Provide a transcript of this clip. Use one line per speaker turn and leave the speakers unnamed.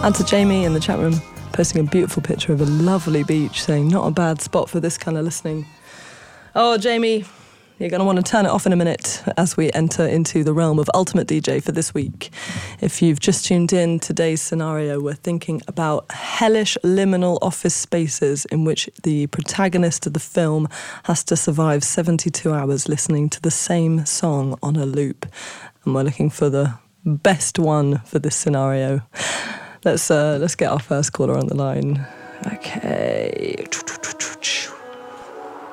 And to Jamie in the chat room, posting a beautiful picture of a lovely beach, saying not a bad spot for this kind of listening. Oh, Jamie, you're going to want to turn it off in a minute as we enter into the realm of Ultimate DJ for this week. If you've just tuned in, today's scenario, we're thinking about hellish liminal office spaces in which the protagonist of the film has to survive 72 hours listening to the same song on a loop. And we're looking for the best one for this scenario. Let's get our first caller on the line. Okay.